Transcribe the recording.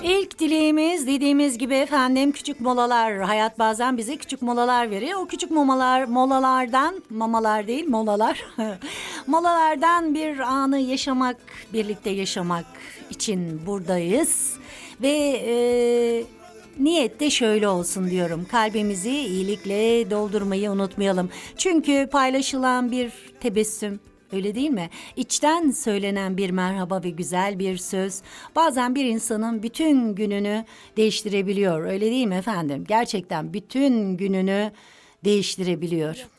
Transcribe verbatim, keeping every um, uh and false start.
İlk dileğimiz dediğimiz gibi efendim küçük molalar. Hayat bazen bize küçük molalar veriyor. O küçük molalar, molalardan, mamalar değil molalar. Molalardan bir anı yaşamak, birlikte yaşamak için buradayız. Ve e, niyet de şöyle olsun diyorum. Kalbimizi iyilikle doldurmayı unutmayalım. Çünkü paylaşılan bir tebessüm, öyle değil mi? İçten söylenen bir merhaba ve güzel bir söz bazen bir insanın bütün gününü değiştirebiliyor. Öyle değil mi efendim? Gerçekten bütün gününü değiştirebiliyor.